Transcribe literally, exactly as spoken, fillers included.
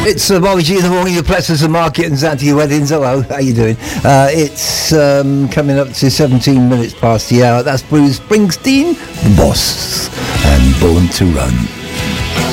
It's uh, Bobby G in the morning, the Plexus and Market and Zante Weddings. Hello, how you doing? Uh, it's um, coming up to seventeen minutes past the hour. That's Bruce Springsteen, the boss, and Born to Run.